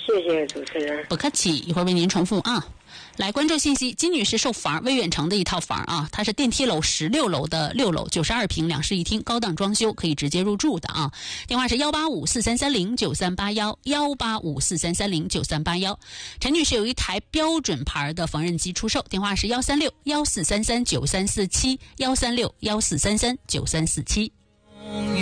谢谢主持人。 不客气，一会儿为您重复啊。来关注信息，金女士售房威远城的一套房啊，它是电梯楼16楼的6楼，92平2室1厅，高档装修，可以直接入住的啊。电话是18543309381，18543309381。陈女士有一台标准牌的缝纫机出售，电话是13614339347，13614339347。